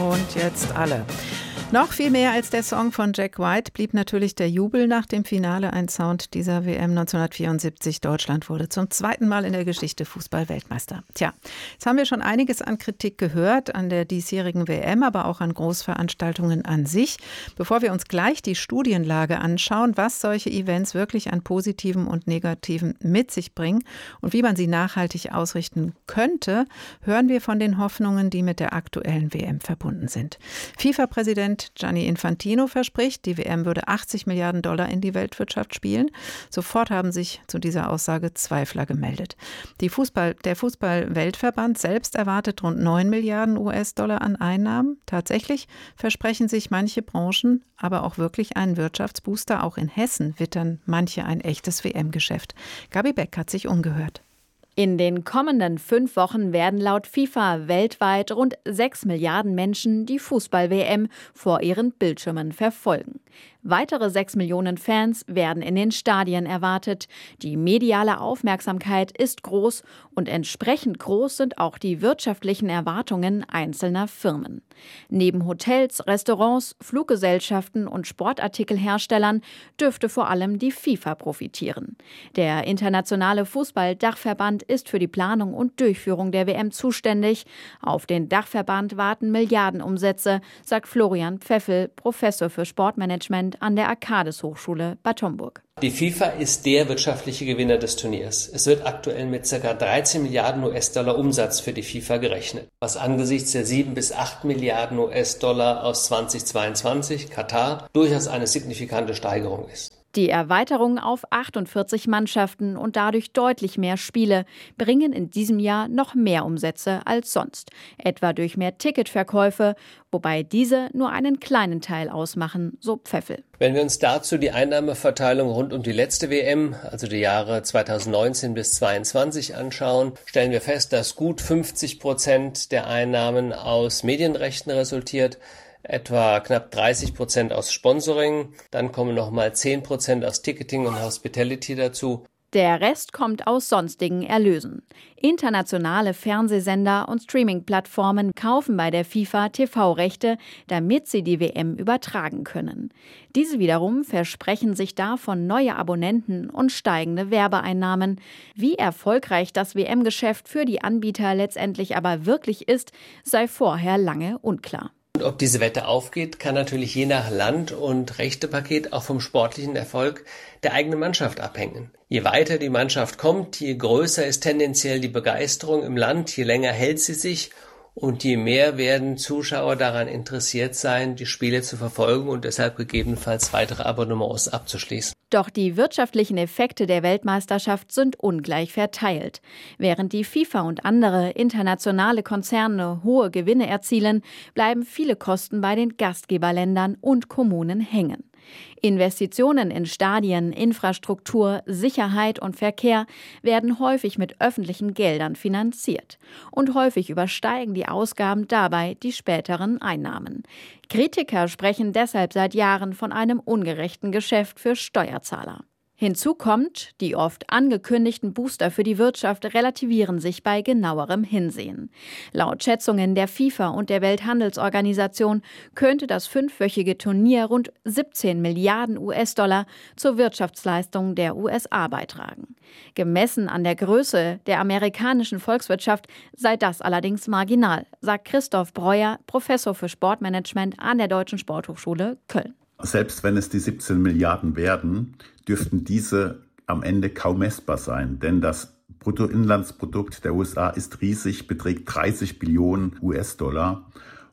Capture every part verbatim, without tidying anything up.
Und jetzt alle. Noch viel mehr als der Song von Jack White blieb natürlich der Jubel nach dem Finale ein Sound dieser W M neunzehnhundertvierundsiebzig. Deutschland wurde zum zweiten Mal in der Geschichte Fußball-Weltmeister. Tja, jetzt haben wir schon einiges an Kritik gehört an der diesjährigen W M, aber auch an Großveranstaltungen an sich. Bevor wir uns gleich die Studienlage anschauen, was solche Events wirklich an Positiven und Negativen mit sich bringen und wie man sie nachhaltig ausrichten könnte, hören wir von den Hoffnungen, die mit der aktuellen W M verbunden sind. FIFA-Präsident Gianni Infantino verspricht, die W M würde achtzig Milliarden Dollar in die Weltwirtschaft spielen. Sofort haben sich zu dieser Aussage Zweifler gemeldet. Die Fußball, der Fußball-Weltverband selbst erwartet rund neun Milliarden U S-Dollar an Einnahmen. Tatsächlich versprechen sich manche Branchen aber auch wirklich einen Wirtschaftsbooster. Auch in Hessen wittern manche ein echtes W M-Geschäft. Gabi Beck hat sich umgehört. In den kommenden fünf Wochen werden laut FIFA weltweit rund sechs Milliarden Menschen die Fußball-W M vor ihren Bildschirmen verfolgen. Weitere sechs Millionen Fans werden in den Stadien erwartet. Die mediale Aufmerksamkeit ist groß und entsprechend groß sind auch die wirtschaftlichen Erwartungen einzelner Firmen. Neben Hotels, Restaurants, Fluggesellschaften und Sportartikelherstellern dürfte vor allem die FIFA profitieren. Der internationale Fußball-Dachverband ist für die Planung und Durchführung der W M zuständig. Auf den Dachverband warten Milliardenumsätze, sagt Florian Pfeffel, Professor für Sportmanagement an der Arcadis-Hochschule Bad Homburg. Die FIFA ist der wirtschaftliche Gewinner des Turniers. Es wird aktuell mit ca. dreizehn Milliarden U S-Dollar Umsatz für die FIFA gerechnet, was angesichts der sieben bis acht Milliarden U S-Dollar aus zweitausendzweiundzwanzig Katar durchaus eine signifikante Steigerung ist. Die Erweiterung auf achtundvierzig Mannschaften und dadurch deutlich mehr Spiele bringen in diesem Jahr noch mehr Umsätze als sonst, etwa durch mehr Ticketverkäufe, wobei diese nur einen kleinen Teil ausmachen, so Pfeffel. Wenn wir uns dazu die Einnahmeverteilung rund um die letzte W M, also die Jahre zweitausendneunzehn bis zweitausendzweiundzwanzig anschauen, stellen wir fest, dass gut fünfzig Prozent der Einnahmen aus Medienrechten resultiert, etwa knapp dreißig Prozent aus Sponsoring, dann kommen nochmal zehn Prozent aus Ticketing und Hospitality dazu. Der Rest kommt aus sonstigen Erlösen. Internationale Fernsehsender und Streaming-Plattformen kaufen bei der FIFA T V-Rechte, damit sie die W M übertragen können. Diese wiederum versprechen sich davon neue Abonnenten und steigende Werbeeinnahmen. Wie erfolgreich das W M-Geschäft für die Anbieter letztendlich aber wirklich ist, sei vorher lange unklar. Und ob diese Wette aufgeht, kann natürlich je nach Land und Rechtepaket auch vom sportlichen Erfolg der eigenen Mannschaft abhängen. Je weiter die Mannschaft kommt, je größer ist tendenziell die Begeisterung im Land, je länger hält sie sich und je mehr werden Zuschauer daran interessiert sein, die Spiele zu verfolgen und deshalb gegebenenfalls weitere Abonnements abzuschließen. Doch die wirtschaftlichen Effekte der Weltmeisterschaft sind ungleich verteilt. Während die FIFA und andere internationale Konzerne hohe Gewinne erzielen, bleiben viele Kosten bei den Gastgeberländern und Kommunen hängen. Investitionen in Stadien, Infrastruktur, Sicherheit und Verkehr werden häufig mit öffentlichen Geldern finanziert. Und häufig übersteigen die Ausgaben dabei die späteren Einnahmen. Kritiker sprechen deshalb seit Jahren von einem ungerechten Geschäft für Steuerzahler. Hinzu kommt, die oft angekündigten Booster für die Wirtschaft relativieren sich bei genauerem Hinsehen. Laut Schätzungen der FIFA und der Welthandelsorganisation könnte das fünfwöchige Turnier rund siebzehn Milliarden U S-Dollar zur Wirtschaftsleistung der U S A beitragen. Gemessen an der Größe der amerikanischen Volkswirtschaft sei das allerdings marginal, sagt Christoph Breuer, Professor für Sportmanagement an der Deutschen Sporthochschule Köln. Selbst wenn es die siebzehn Milliarden werden, dürften diese am Ende kaum messbar sein. Denn das Bruttoinlandsprodukt der U S A ist riesig, beträgt dreißig Billionen U S-Dollar.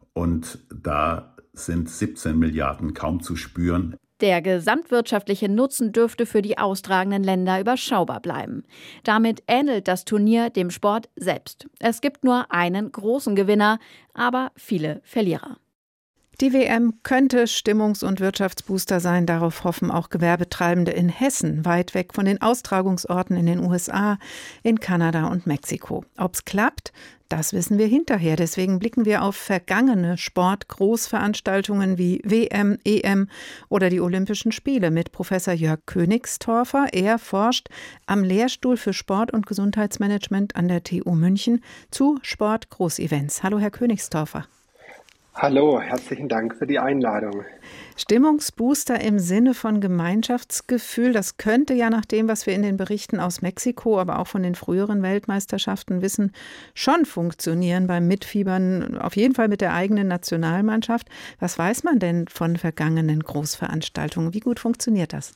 Und da sind siebzehn Milliarden kaum zu spüren. Der gesamtwirtschaftliche Nutzen dürfte für die austragenden Länder überschaubar bleiben. Damit ähnelt das Turnier dem Sport selbst. Es gibt nur einen großen Gewinner, aber viele Verlierer. Die W M könnte Stimmungs- und Wirtschaftsbooster sein, darauf hoffen auch Gewerbetreibende in Hessen, weit weg von den Austragungsorten in den U S A, in Kanada und Mexiko. Ob's klappt, das wissen wir hinterher. Deswegen blicken wir auf vergangene Sport-Großveranstaltungen wie W M, E M oder die Olympischen Spiele mit Professor Jörg Königstorfer. Er forscht am Lehrstuhl für Sport- und Gesundheitsmanagement an der T U München zu Sport-Großevents. Hallo, Herr Königstorfer. Hallo, herzlichen Dank für die Einladung. Stimmungsbooster im Sinne von Gemeinschaftsgefühl, das könnte ja nach dem, was wir in den Berichten aus Mexiko, aber auch von den früheren Weltmeisterschaften wissen, schon funktionieren beim Mitfiebern, auf jeden Fall mit der eigenen Nationalmannschaft. Was weiß man denn von vergangenen Großveranstaltungen? Wie gut funktioniert das?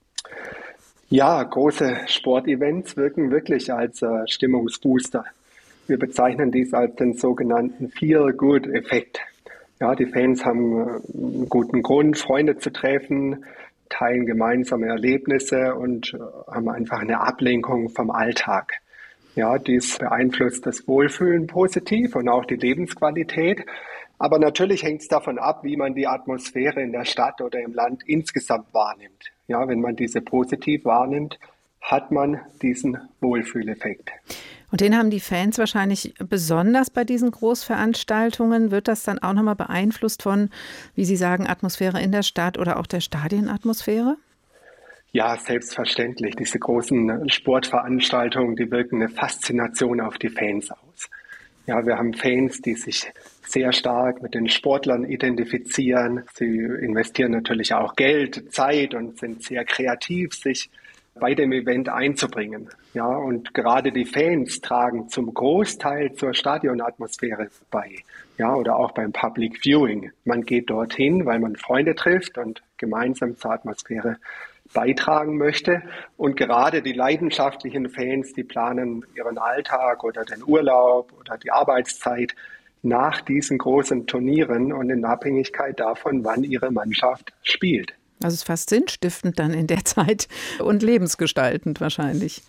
Ja, große Sportevents wirken wirklich als äh, Stimmungsbooster. Wir bezeichnen dies als den sogenannten Feel-Good-Effekt. Ja, die Fans haben einen guten Grund, Freunde zu treffen, teilen gemeinsame Erlebnisse und haben einfach eine Ablenkung vom Alltag. Ja, dies beeinflusst das Wohlfühlen positiv und auch die Lebensqualität. Aber natürlich hängt es davon ab, wie man die Atmosphäre in der Stadt oder im Land insgesamt wahrnimmt. Ja, wenn man diese positiv wahrnimmt, hat man diesen Wohlfühleffekt. Und den haben die Fans wahrscheinlich besonders bei diesen Großveranstaltungen. Wird das dann auch nochmal beeinflusst von, wie Sie sagen, Atmosphäre in der Stadt oder auch der Stadienatmosphäre? Ja, selbstverständlich. Diese großen Sportveranstaltungen, die wirken eine Faszination auf die Fans aus. Ja, wir haben Fans, die sich sehr stark mit den Sportlern identifizieren. Sie investieren natürlich auch Geld, Zeit und sind sehr kreativ, sich bei dem Event einzubringen. Ja, und gerade die Fans tragen zum Großteil zur Stadionatmosphäre bei. Ja, oder auch beim Public Viewing. Man geht dorthin, weil man Freunde trifft und gemeinsam zur Atmosphäre beitragen möchte. Und gerade die leidenschaftlichen Fans, die planen ihren Alltag oder den Urlaub oder die Arbeitszeit nach diesen großen Turnieren und in Abhängigkeit davon, wann ihre Mannschaft spielt. Also es ist fast sinnstiftend dann in der Zeit und lebensgestaltend wahrscheinlich.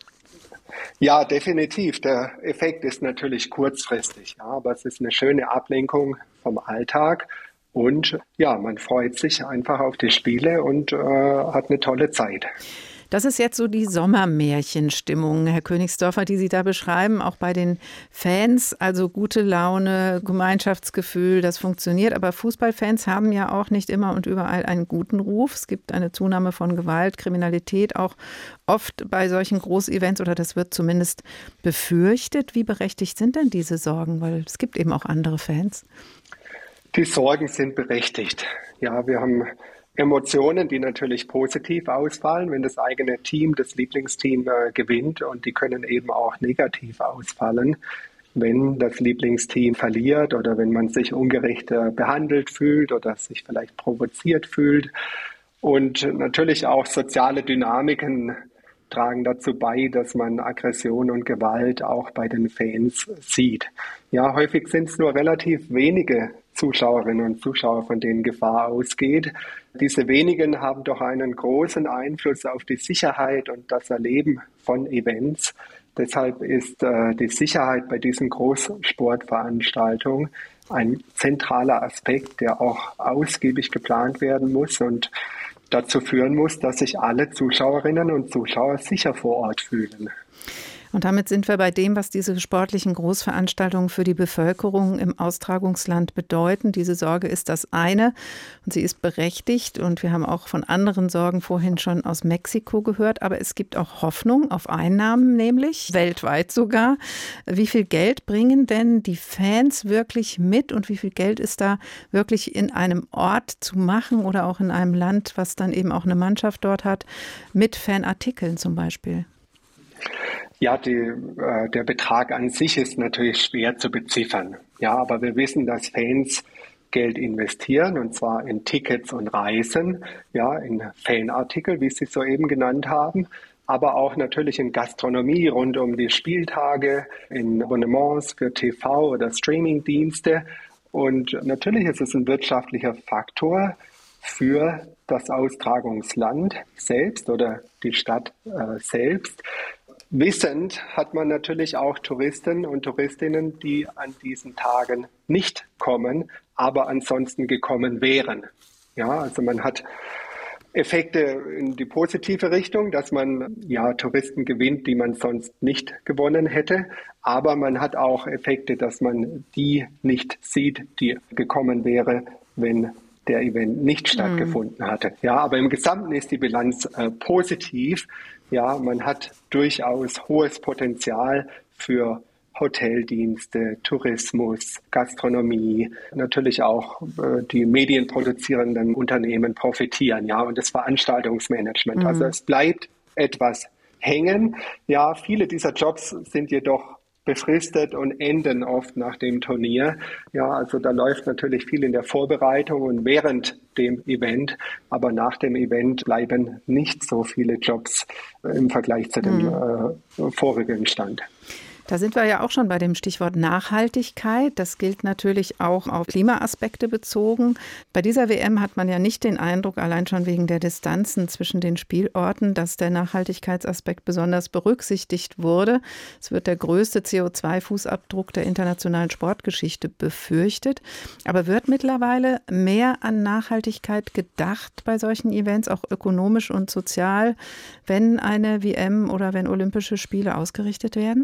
Ja, definitiv. Der Effekt ist natürlich kurzfristig, ja, aber es ist eine schöne Ablenkung vom Alltag und ja, man freut sich einfach auf die Spiele und äh, hat eine tolle Zeit. Das ist jetzt so die Sommermärchenstimmung, Herr Königsdorfer, die Sie da beschreiben, auch bei den Fans. Also gute Laune, Gemeinschaftsgefühl, das funktioniert. Aber Fußballfans haben ja auch nicht immer und überall einen guten Ruf. Es gibt eine Zunahme von Gewalt, Kriminalität, auch oft bei solchen Großevents, oder das wird zumindest befürchtet. Wie berechtigt sind denn diese Sorgen? Weil es gibt eben auch andere Fans. Die Sorgen sind berechtigt. Ja, wir haben Emotionen, die natürlich positiv ausfallen, wenn das eigene Team, das Lieblingsteam äh, gewinnt, und die können eben auch negativ ausfallen, wenn das Lieblingsteam verliert oder wenn man sich ungerecht äh, behandelt fühlt oder sich vielleicht provoziert fühlt. Und natürlich auch soziale Dynamiken tragen dazu bei, dass man Aggression und Gewalt auch bei den Fans sieht. Ja, häufig sind es nur relativ wenige Zuschauerinnen und Zuschauer, von denen Gefahr ausgeht. Diese wenigen haben doch einen großen Einfluss auf die Sicherheit und das Erleben von Events. Deshalb ist äh, die Sicherheit bei diesen Großsportveranstaltungen ein zentraler Aspekt, der auch ausgiebig geplant werden muss und dazu führen muss, dass sich alle Zuschauerinnen und Zuschauer sicher vor Ort fühlen. Und damit sind wir bei dem, was diese sportlichen Großveranstaltungen für die Bevölkerung im Austragungsland bedeuten. Diese Sorge ist das eine und sie ist berechtigt. Und wir haben auch von anderen Sorgen vorhin schon aus Mexiko gehört. Aber es gibt auch Hoffnung auf Einnahmen, nämlich weltweit sogar. Wie viel Geld bringen denn die Fans wirklich mit und wie viel Geld ist da wirklich in einem Ort zu machen oder auch in einem Land, was dann eben auch eine Mannschaft dort hat, mit Fanartikeln zum Beispiel? Ja, die, äh, der Betrag an sich ist natürlich schwer zu beziffern. Ja, aber wir wissen, dass Fans Geld investieren, und zwar in Tickets und Reisen, ja, in Fanartikel, wie Sie es soeben genannt haben, aber auch natürlich in Gastronomie rund um die Spieltage, in Abonnements für T V oder Streamingdienste. Und natürlich ist es ein wirtschaftlicher Faktor für das Austragungsland selbst oder die Stadt äh, selbst. Wissend hat man natürlich auch Touristen und Touristinnen, die an diesen Tagen nicht kommen, aber ansonsten gekommen wären. Ja, also man hat Effekte in die positive Richtung, dass man ja Touristen gewinnt, die man sonst nicht gewonnen hätte. Aber man hat auch Effekte, dass man die nicht sieht, die gekommen wäre, wenn der Event nicht stattgefunden hatte. Ja, aber im Gesamten ist die Bilanz äh, positiv. Ja, man hat durchaus hohes Potenzial für Hoteldienste, Tourismus, Gastronomie, natürlich auch äh, die medienproduzierenden Unternehmen profitieren, ja, und das Veranstaltungsmanagement. Mhm. Also es bleibt etwas hängen. Ja, viele dieser Jobs sind jedoch befristet und enden oft nach dem Turnier. Ja, also da läuft natürlich viel in der Vorbereitung und während dem Event, aber nach dem Event bleiben nicht so viele Jobs im Vergleich zu dem mhm. äh, vorigen Stand. Da sind wir ja auch schon bei dem Stichwort Nachhaltigkeit. Das gilt natürlich auch auf Klimaaspekte bezogen. Bei dieser W M hat man ja nicht den Eindruck, allein schon wegen der Distanzen zwischen den Spielorten, dass der Nachhaltigkeitsaspekt besonders berücksichtigt wurde. Es wird der größte C O zwei Fußabdruck der internationalen Sportgeschichte befürchtet. Aber wird mittlerweile mehr an Nachhaltigkeit gedacht bei solchen Events, auch ökonomisch und sozial, wenn eine W M oder wenn Olympische Spiele ausgerichtet werden?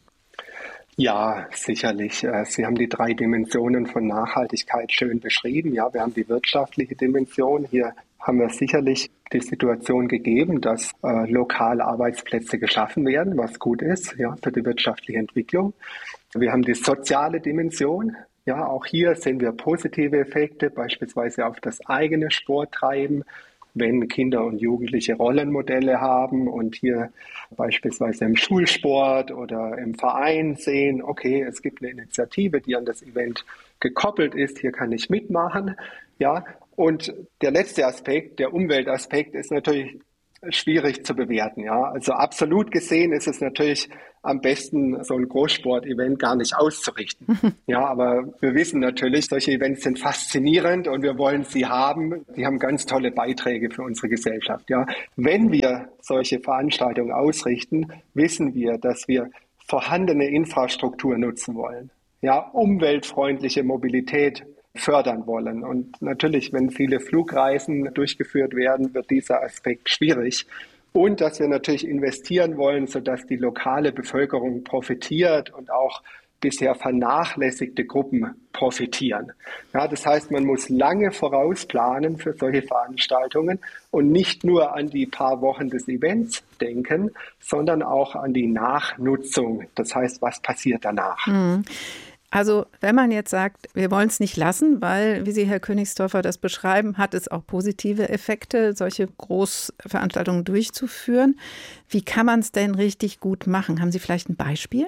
Ja, sicherlich. Sie haben die drei Dimensionen von Nachhaltigkeit schön beschrieben. Ja, wir haben die wirtschaftliche Dimension. Hier haben wir sicherlich die Situation gegeben, dass äh, lokal Arbeitsplätze geschaffen werden, was gut ist, ja, für die wirtschaftliche Entwicklung. Wir haben die soziale Dimension. Ja, auch hier sehen wir positive Effekte, beispielsweise auf das eigene Sporttreiben, wenn Kinder und Jugendliche Rollenmodelle haben und hier beispielsweise im Schulsport oder im Verein sehen, okay, es gibt eine Initiative, die an das Event gekoppelt ist, hier kann ich mitmachen. Ja, und der letzte Aspekt, der Umweltaspekt, ist natürlich schwierig zu bewerten. Ja, also absolut gesehen ist es natürlich am besten, so ein Großsport-Event gar nicht auszurichten. Ja, aber wir wissen natürlich, solche Events sind faszinierend und wir wollen sie haben. Die haben ganz tolle Beiträge für unsere Gesellschaft. Ja, wenn wir solche Veranstaltungen ausrichten, wissen wir, dass wir vorhandene Infrastruktur nutzen wollen. Ja, umweltfreundliche Mobilität fördern wollen. Und natürlich, wenn viele Flugreisen durchgeführt werden, wird dieser Aspekt schwierig. Und dass wir natürlich investieren wollen, sodass die lokale Bevölkerung profitiert und auch bisher vernachlässigte Gruppen profitieren. Ja, das heißt, man muss lange vorausplanen für solche Veranstaltungen und nicht nur an die paar Wochen des Events denken, sondern auch an die Nachnutzung. Das heißt, was passiert danach? Mhm. Also wenn man jetzt sagt, wir wollen es nicht lassen, weil, wie Sie, Herr Königsdorfer, das beschreiben, hat es auch positive Effekte, solche Großveranstaltungen durchzuführen. Wie kann man es denn richtig gut machen? Haben Sie vielleicht ein Beispiel?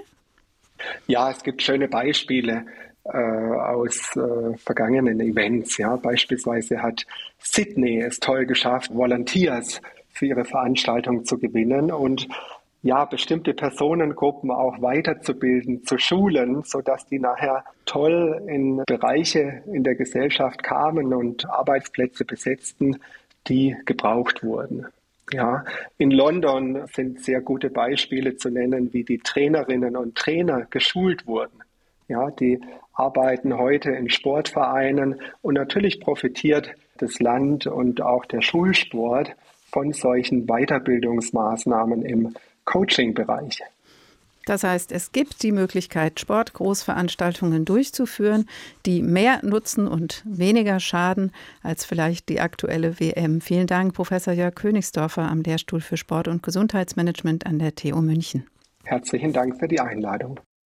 Ja, es gibt schöne Beispiele äh, aus äh, vergangenen Events. Ja, beispielsweise hat Sydney es toll geschafft, Volunteers für ihre Veranstaltung zu gewinnen und ja, bestimmte Personengruppen auch weiterzubilden, zu schulen, sodass die nachher toll in Bereiche in der Gesellschaft kamen und Arbeitsplätze besetzten, die gebraucht wurden. Ja, in London sind sehr gute Beispiele zu nennen, wie die Trainerinnen und Trainer geschult wurden. Ja, die arbeiten heute in Sportvereinen und natürlich profitiert das Land und auch der Schulsport von solchen Weiterbildungsmaßnahmen im Coaching-Bereich. Das heißt, es gibt die Möglichkeit, Sportgroßveranstaltungen durchzuführen, die mehr nutzen und weniger schaden als vielleicht die aktuelle W M. Vielen Dank, Professor Jörg Königsdorfer am Lehrstuhl für Sport- und Gesundheitsmanagement an der T U München. Herzlichen Dank für die Einladung.